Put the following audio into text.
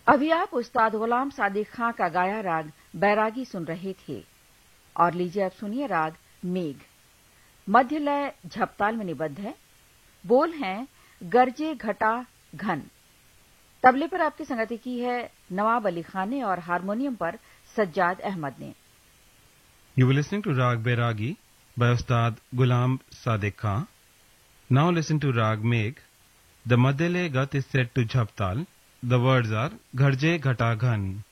अभी आप उस्ताद गुलाम सादिक खां का गाया राग बैरागी सुन रहे थे। और लीजिए अब सुनिए राग मेघ। मध्य लय झपताल में निबद्ध है। बोल हैं गरजे घटा घन। तबले पर आपकी संगति की है नवाब अली खान ने और हारमोनियम पर सज्जाद अहमद ने। You were listening to Rag Bairagi by Ustad Ghulam Sadiq Khan. Now listen to Rag Megh. The Madhyale Gat is set to Jhaptal. The words are Gharje Ghata Ghan.